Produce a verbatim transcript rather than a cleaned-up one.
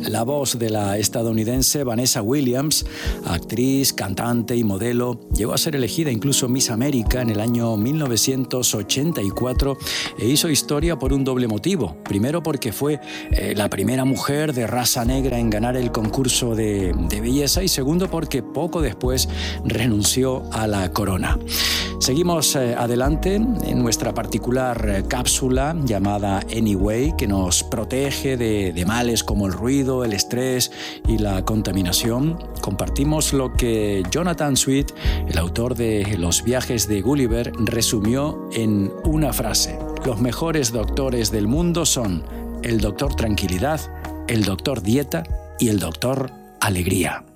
La voz de la estadounidense Vanessa Williams, actriz, cantante y modelo, llegó a ser elegida incluso Miss América en el año mil novecientos ochenta y cuatro e hizo historia por un doble motivo. Primero porque fue eh, la primera mujer de raza negra en ganar el concurso de, de belleza, y segundo porque poco después renunció a la corona. Seguimos eh, adelante en nuestra particular eh, cápsula llamada Anyway, que nos protege de, de males como el ruido, el estrés y la contaminación. Compartimos lo que Jonathan Sweet, el autor de Los viajes de Gulliver, resumió en una frase: los mejores doctores del mundo son el doctor Tranquilidad, el doctor Dieta y el doctor Alegría.